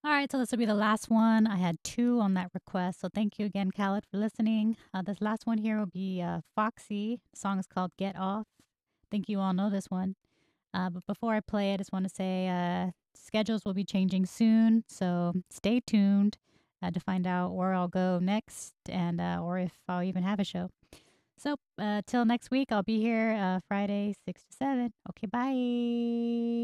All right, so this will be the last one. I had two on that request. So thank you again, Khaled, for listening. This last one here will be Foxy. The song is called Get Off. I think you all know this one. But before I play, I just want to say schedules will be changing soon. So stay tuned to find out where I'll go next and or if I'll even have a show. So till next week, I'll be here Friday, 6 to 7. Okay, bye.